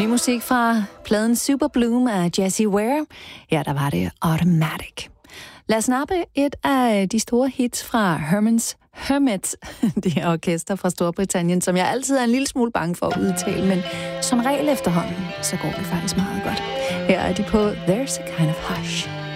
Ny musik fra pladen Super Bloom af Jessie Ware. Ja, der var det Automatic. Lad os snappe et af de store hits fra Hermits, det er orkester fra Storbritannien, som jeg altid er en lille smule bange for at udtale, men som regel efterhånden, så går det faktisk meget godt. Her er de på There's a Kind of Hush.